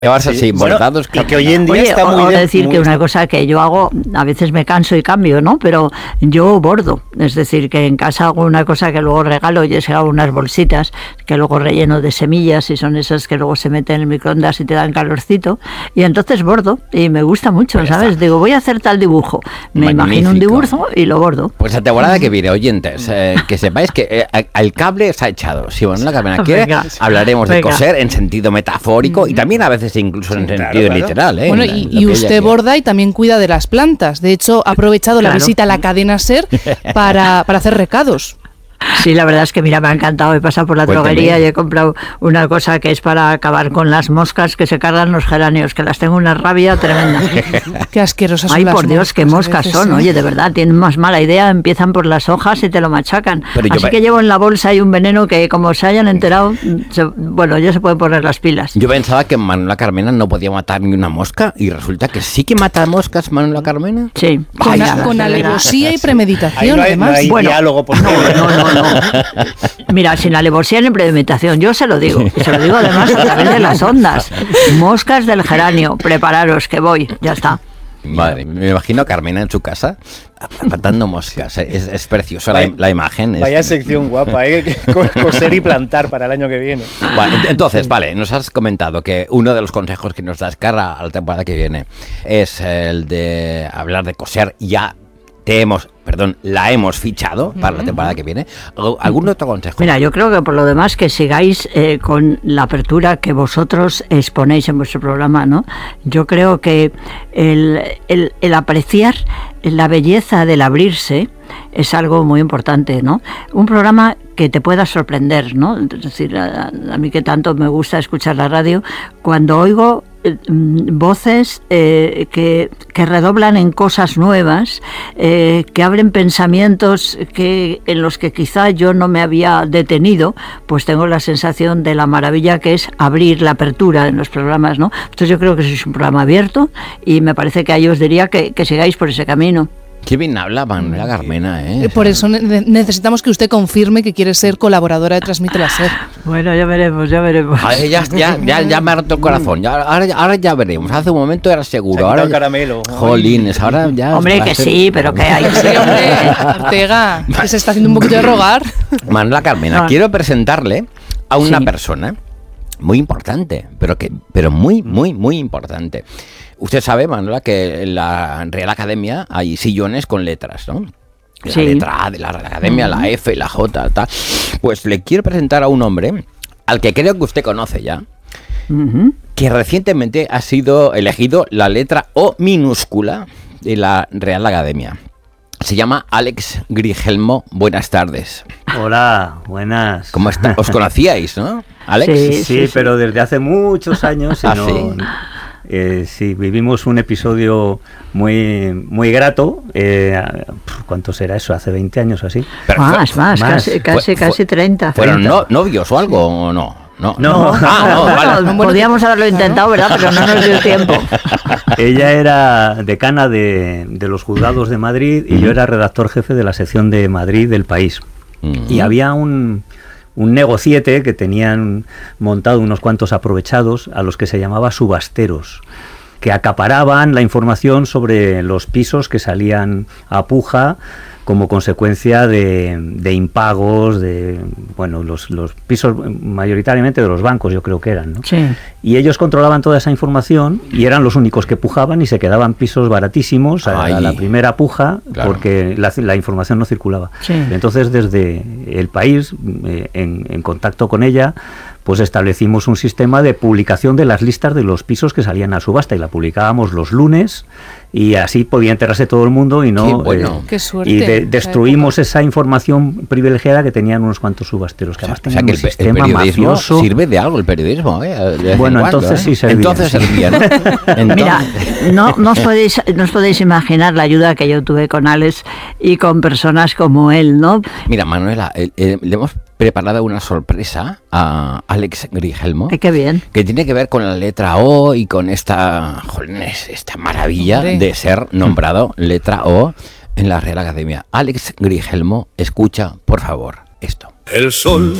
Llevarse así, bordados. Y que hoy en día está muy decir que una cosa que yo hago, a veces me canso y cambio, ¿no? Pero yo bordo, es decir, que en casa hago una cosa que luego regalo, y es que hago unas bolsitas que luego relleno de semillas, y son esas que luego se meten en el microondas y te dan calorcito, y entonces bordo, y me gusta mucho, pues ¿sabes? Digo, voy a hacer tal dibujo, me imagino un dibujo y lo bordo. Pues la temporada que viene, oyentes, que sepáis que el cable está echado. Si Manuela Carmena quiere, hablaremos de coser en sentido metafórico y también a veces incluso en sentido literal. Bueno, y usted borda y también cuida de las plantas. De hecho, ha aprovechado la visita a la cadena SER para hacer recados. Sí, la verdad es que mira, me ha encantado. He pasado por la droguería y he comprado una cosa que es para acabar con las moscas que se cargan los geranios, que las tengo una rabia tremenda. Qué asquerosas son. Ay, las por Dios, moscas, qué moscas son. Oye, de verdad, tienen más mala idea. Empiezan por las hojas y te lo machacan. Así que llevo en la bolsa ahí un veneno que, como se hayan enterado, bueno, ya se pueden poner las pilas. Yo pensaba que Manuela Carmena no podía matar ni una mosca y resulta que sí que mata moscas Manuela Carmena. Sí. Con alevosía y premeditación, además. No hay diálogo posible. No. Mira, sin alevosía ni premeditación, yo se lo digo. Y se lo digo además a través de las ondas. Moscas del geranio, prepararos que voy, ya está. Madre, me imagino a Carmena en su casa matando moscas. Es preciosa la imagen. Vaya sección guapa, coser y plantar para el año que viene. Bueno, entonces, vale, nos has comentado que uno de los consejos que nos das cara a la temporada que viene es el de hablar de coser. Ya la hemos fichado para la temporada que viene. ¿Algún otro consejo? Mira, yo creo que por lo demás que sigáis con la apertura que vosotros exponéis en vuestro programa, ¿no? Yo creo que el apreciar la belleza del abrirse es algo muy importante, ¿no? Un programa que te pueda sorprender, ¿no? Es decir, a mí que tanto me gusta escuchar la radio, cuando oigo voces que redoblan en cosas nuevas, que abren pensamientos en los que quizá yo no me había detenido, pues tengo la sensación de la maravilla que es abrir la apertura en los programas, ¿no? Entonces yo creo que sois un programa abierto y me parece que ahí os diría que sigáis por ese camino. Qué bien habla Manuela Carmena, ¿eh? Por eso necesitamos que usted confirme que quiere ser colaboradora de Transmite la SER. Bueno, ya veremos. Ya me ha roto el corazón. Ahora ya veremos. Hace un momento era seguro. Ahora caramelo. Jolines, ahora ya... Hombre, que sí, pero que hay... Sí, hombre, Ortega, que se está haciendo un poquito de rogar. Manuela Carmena, quiero presentarle a una persona muy importante, pero muy, muy, muy importante. Usted sabe, Manuela, que en la Real Academia hay sillones con letras, ¿no? La letra A de la Real Academia, la F, la J, tal. Pues le quiero presentar a un hombre al que creo que usted conoce ya, que recientemente ha sido elegido la letra O minúscula de la Real Academia. Se llama Alex Grigelmo. Buenas tardes. Hola, buenas. ¿Cómo está? ¿Os conocíais, no, Alex? Sí, pero desde hace muchos años. Sí, vivimos un episodio muy, muy grato. ¿Cuánto será eso? ¿Hace 20 años o así? Más, casi 30. ¿Fueron novios o algo o no? No. Vale. Podíamos haberlo intentado, ¿verdad? Pero no nos dio tiempo. Ella era decana de los juzgados de Madrid y yo era redactor jefe de la sección de Madrid del País. Y había un negociete que tenían montado unos cuantos aprovechados a los que se llamaba subasteros, que acaparaban la información sobre los pisos que salían a puja como consecuencia de impagos, los pisos mayoritariamente de los bancos, yo creo que eran, ¿no? Sí. Y ellos controlaban toda esa información y eran los únicos que pujaban y se quedaban pisos baratísimos a la primera puja, porque la información no circulaba. Sí. Entonces, desde el País, en contacto con ella, pues establecimos un sistema de publicación de las listas de los pisos que salían a subasta y la publicábamos los lunes y así podía enterarse todo el mundo y no... Qué suerte. Y destruimos esa información privilegiada que tenían unos cuantos subasteros que además tenían un sistema el periodismo mafioso. Sirve de algo el periodismo, Bueno, entonces sí servía. Entonces servía, ¿no? Mira, no os podéis imaginar la ayuda que yo tuve con Alex y con personas como él, ¿no? Mira, Manuela, le hemos preparado una sorpresa a Alex Grigelmo. Qué bien. Que tiene que ver con la letra O y con esta maravilla de ser nombrado letra O en la Real Academia. Alex Grigelmo, escucha, por favor, esto. El sol